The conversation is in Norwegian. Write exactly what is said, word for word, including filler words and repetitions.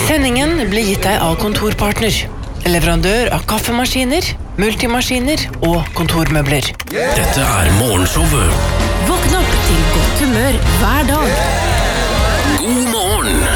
Sendingen blir gitt deg av Kontorpartner, leverandør av kaffemaskiner, multimaskiner og kontormøbler. Dette er morgenshowet. Våkn opp til godt humør hver dag. God morgen.